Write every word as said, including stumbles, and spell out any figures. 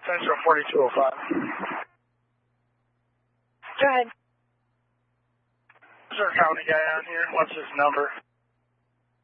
Central forty-two oh five. Go ahead. Is there a county guy on here? What's his number?